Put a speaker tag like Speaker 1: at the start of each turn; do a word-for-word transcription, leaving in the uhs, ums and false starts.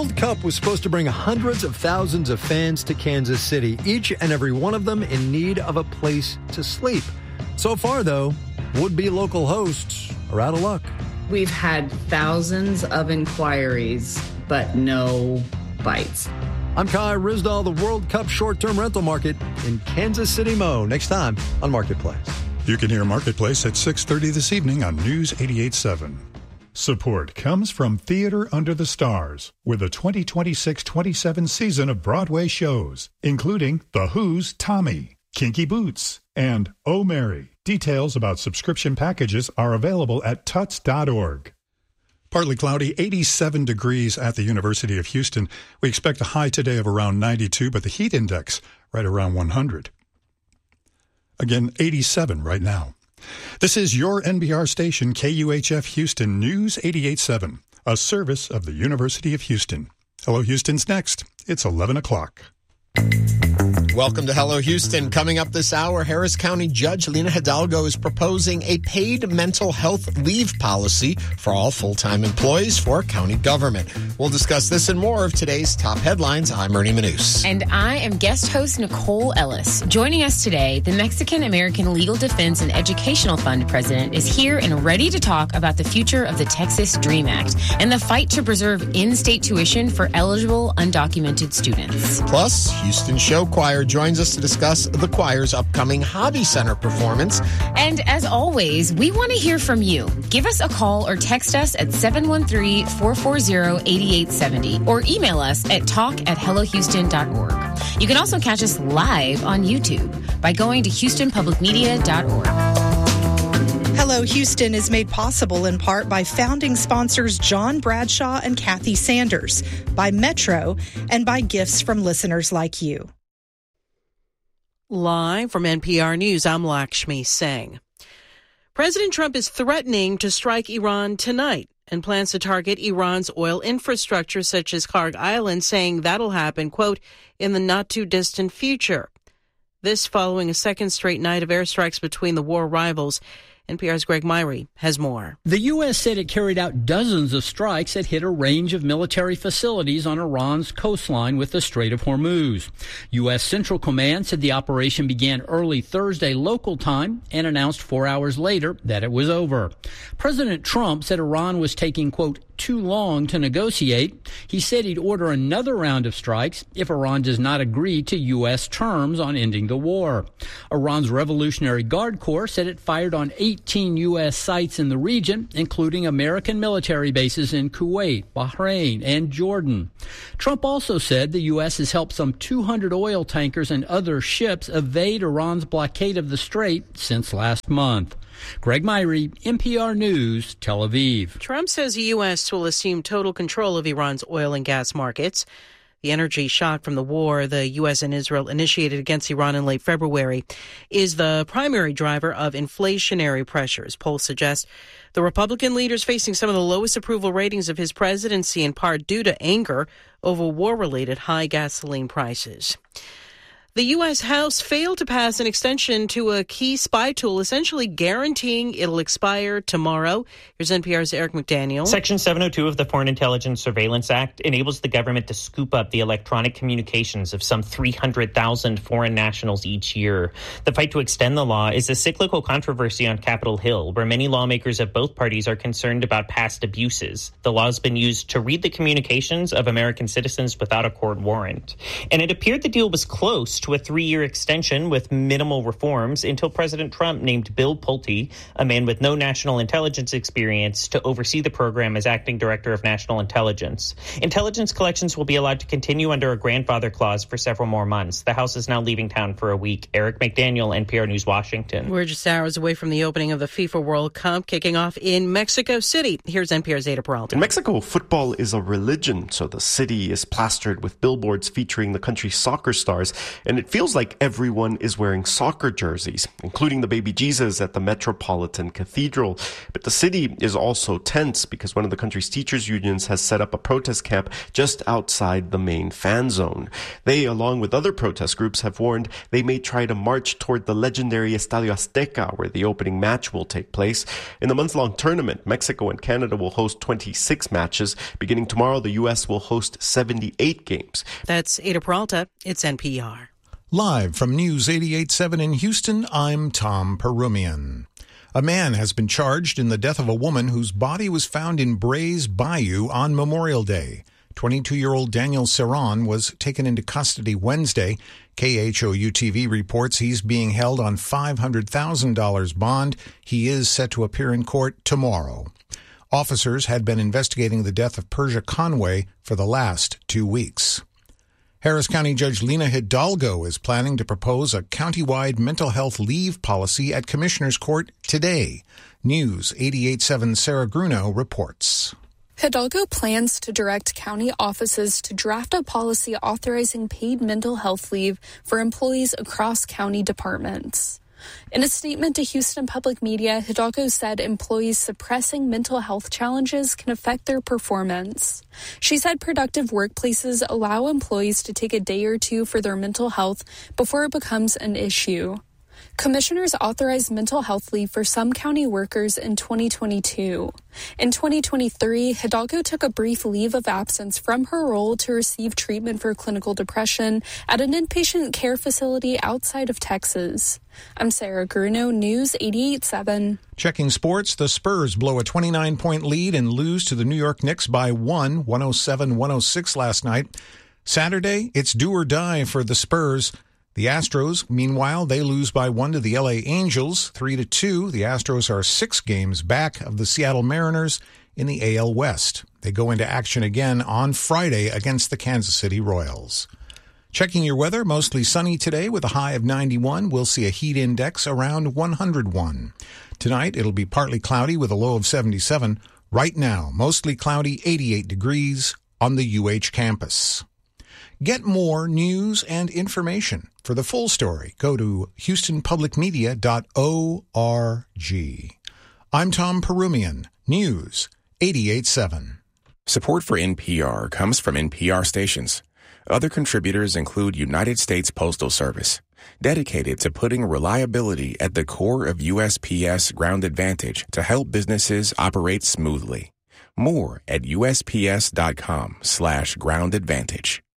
Speaker 1: World Cup was supposed to bring hundreds of thousands of fans to Kansas City, each and every one of them in need of a place to sleep. So far, though, would-be local hosts are out of luck.
Speaker 2: We've had thousands of inquiries, but no bites.
Speaker 1: I'm Kai Rizdal, the World Cup short-term rental market in Kansas City, Mo. Next time on Marketplace.
Speaker 3: You can hear Marketplace at six thirty this evening on News eighty-eight point seven. Support comes from Theater Under the Stars with the twenty twenty-six twenty-seven season of Broadway shows, including The Who's Tommy, Kinky Boots, and Oh Mary. Details about subscription packages are available at tuts dot org. Partly cloudy, eighty-seven degrees at the University of Houston. We expect a high today of around ninety-two, but the heat index right around one hundred. Again, eighty-seven right now. This is your N B R station, K U H F Houston News eighty-eight point seven, a service of the University of Houston. Hello, Houston's next. It's eleven o'clock.
Speaker 4: Welcome to Hello Houston. Coming up this hour, Harris County Judge Lina Hidalgo is proposing a paid mental health leave policy for all full-time employees for county government. We'll discuss this and more of today's top headlines. I'm Ernie Manous.
Speaker 5: And I am guest host Nicole Ellis. Joining us today, the Mexican-American Legal Defense and Educational Fund president is here and ready to talk about the future of the Texas DREAM Act and the fight to preserve in-state tuition for eligible undocumented students.
Speaker 4: Plus, Houston Show Choir joins us to discuss the choir's upcoming Hobby Center performance.
Speaker 5: And as always, we want to hear from you. Give us a call or text us at seven one three, four four zero, eight eight seven zero or email us at talk at hello houston dot org. You can also catch us live on YouTube by going to houston public media dot org.
Speaker 6: Hello Houston is made possible in part by founding sponsors John Bradshaw and Kathy Sanders, by Metro, and by gifts from listeners like you.
Speaker 7: Live from N P R News, I'm Lakshmi Singh. President Trump is threatening to strike Iran tonight and plans to target Iran's oil infrastructure such as Karg Island, saying that'll happen, quote, in the not-too-distant future. This following a second straight night of airstrikes between the war rivals. N P R's Greg Myrie has more.
Speaker 8: The U S said it carried out dozens of strikes that hit a range of military facilities on Iran's coastline with the Strait of Hormuz. U S Central Command said the operation began early Thursday local time and announced four hours later that it was over. President Trump said Iran was taking, quote, too long to negotiate. He said he'd order another round of strikes if Iran does not agree to U S terms on ending the war. Iran's Revolutionary Guard Corps said it fired on eighteen U S sites in the region, including American military bases in Kuwait, Bahrain, and Jordan. Trump also said the U S has helped some two hundred oil tankers and other ships evade Iran's blockade of the strait since last month. Greg Myrie, N P R News, Tel Aviv.
Speaker 7: Trump says the U S will assume total control of Iran's oil and gas markets. The energy shock from the war the U S and Israel initiated against Iran in late February is the primary driver of inflationary pressures. Polls suggest the Republican leader is facing some of the lowest approval ratings of his presidency, in part due to anger over war-related high gasoline prices. The U S. House failed to pass an extension to a key spy tool, essentially guaranteeing it'll expire tomorrow. Here's N P R's Eric McDaniel.
Speaker 9: Section seven oh two of the Foreign Intelligence Surveillance Act enables the government to scoop up the electronic communications of some three hundred thousand foreign nationals each year. The fight to extend the law is a cyclical controversy on Capitol Hill, where many lawmakers of both parties are concerned about past abuses. The law has been used to read the communications of American citizens without a court warrant. And it appeared the deal was close to a three-year extension with minimal reforms until President Trump named Bill Pulte, a man with no national intelligence experience, to oversee the program as acting director of national intelligence. Intelligence collections will be allowed to continue under a grandfather clause for several more months. The House is now leaving town for a week. Eric McDaniel, N P R News, Washington.
Speaker 7: We're just hours away from the opening of the FIFA World Cup, kicking off in Mexico City. Here's N P R's Zeta Peralta.
Speaker 10: In Mexico, football is a religion, so the city is plastered with billboards featuring the country's soccer stars. and it feels like everyone is wearing soccer jerseys, including the baby Jesus at the Metropolitan Cathedral. But the city is also tense because one of the country's teachers' unions has set up a protest camp just outside the main fan zone. They, along with other protest groups, have warned they may try to march toward the legendary Estadio Azteca, where the opening match will take place. In the month-long tournament, Mexico and Canada will host twenty-six matches. Beginning tomorrow, the U S will host seventy-eight games.
Speaker 7: That's Ada Peralta. It's N P R.
Speaker 11: Live from News eighty-eight point seven in Houston, I'm Tom Perumian. A man has been charged in the death of a woman whose body was found in Brays Bayou on Memorial Day. twenty-two-year-old Daniel Serran was taken into custody Wednesday. K H O U T V reports he's being held on five hundred thousand dollars bond. He is set to appear in court tomorrow. Officers had been investigating the death of Persia Conway for the last two weeks. Harris County Judge Lina Hidalgo is planning to propose a countywide mental health leave policy at Commissioner's Court today. News eighty-eight point seven Sarah Gruno reports.
Speaker 12: Hidalgo plans to direct county offices to draft a policy authorizing paid mental health leave for employees across county departments. In a statement to Houston Public Media, Hidalgo said employees suppressing mental health challenges can affect their performance. She said productive workplaces allow employees to take a day or two for their mental health before it becomes an issue. Commissioners authorized mental health leave for some county workers in twenty twenty-two. In twenty twenty-three, Hidalgo took a brief leave of absence from her role to receive treatment for clinical depression at an inpatient care facility outside of Texas. I'm Sarah Gruno, News eighty-eight point seven.
Speaker 11: Checking sports, the Spurs blow a twenty-nine point lead and lose to the New York Knicks by one, one oh seven to one oh six last night. Saturday, it's do or die for the Spurs. The Astros, meanwhile, they lose by one to the L A Angels, three to two. The Astros are six games back of the Seattle Mariners in the A L West. They go into action again on Friday against the Kansas City Royals. Checking your weather, mostly sunny today with a high of ninety-one. We'll see a heat index around one hundred one. Tonight, it'll be partly cloudy with a low of seventy-seven. Right now, mostly cloudy, eighty-eight degrees on the U H campus. Get more news and information. For the full story, go to houston public media dot org. I'm Tom Perumian, News eighty-eight point seven.
Speaker 13: Support for N P R comes from N P R stations. Other contributors include United States Postal Service, dedicated to putting reliability at the core of U S P S Ground Advantage to help businesses operate smoothly. More at U S P S dot com slash ground advantage.